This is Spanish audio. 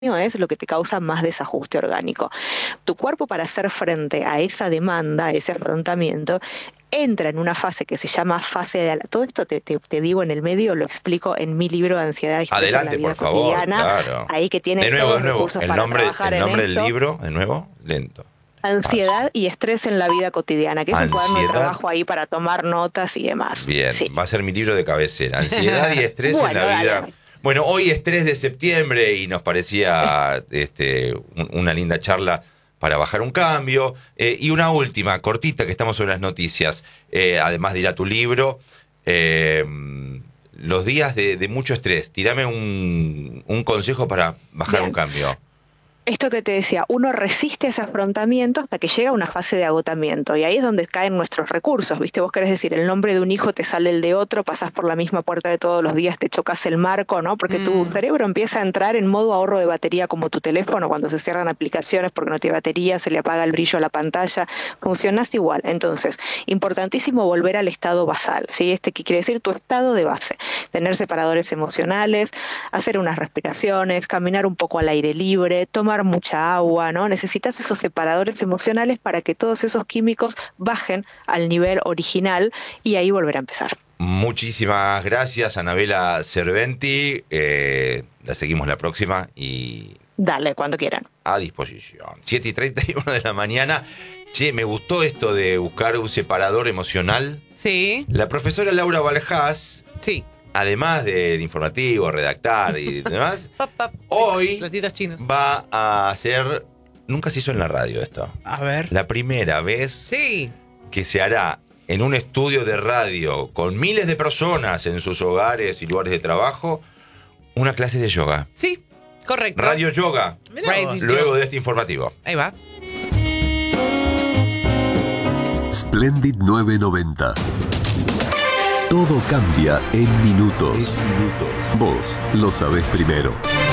es lo que te causa más desajuste orgánico. Tu cuerpo, para hacer frente a esa demanda, a ese afrontamiento, entra en una fase que se llama fase de... Todo esto te digo en el medio, lo explico en mi libro de Ansiedad y Estrés Adelante, en la por vida favor, cotidiana, claro. ahí que tiene De nuevo, todos los recursos para trabajar el en nombre del esto. libro, de nuevo, lento. Ansiedad y estrés en la vida cotidiana, que es un cuaderno de trabajo ahí para tomar notas y demás. Bien, sí. Va a ser mi libro de cabecera. Ansiedad y estrés en la vida. Dale. Bueno, hoy es 3 de septiembre y nos parecía una linda charla para bajar un cambio. Y una última, cortita, que estamos sobre las noticias, además de ir a tu libro. Los días de mucho estrés, tirame un consejo para bajar un cambio. Esto que te decía, uno resiste ese afrontamiento hasta que llega a una fase de agotamiento, y ahí es donde caen nuestros recursos, ¿viste? Vos querés decir, el nombre de un hijo te sale el de otro, pasás por la misma puerta de todos los días, te chocas el marco, ¿no? Porque tu cerebro empieza a entrar en modo ahorro de batería, como tu teléfono cuando se cierran aplicaciones porque no tiene batería, se le apaga el brillo a la pantalla, funcionás igual. Entonces, importantísimo volver al estado basal, ¿sí? ¿Qué quiere decir? Tu estado de base, tener separadores emocionales, hacer unas respiraciones, caminar un poco al aire libre, tomar mucha agua, ¿no? Necesitas esos separadores emocionales para que todos esos químicos bajen al nivel original y ahí volver a empezar. Muchísimas gracias, Anabela Serventi. La seguimos la próxima y... Dale, cuando quieran. A disposición. 7:31 de la mañana. Che, me gustó esto de buscar un separador emocional. Sí. La profesora Laura Valjás, sí, además del informativo, redactar y demás, hoy va a hacer... Nunca se hizo en la radio esto. A ver. La primera vez que se hará en un estudio de radio con miles de personas en sus hogares y lugares de trabajo, una clase de yoga. Sí, correcto. Radio Yoga. Luego de este informativo. Ahí va. Splendid 990. Todo cambia en minutos. Vos lo sabés primero.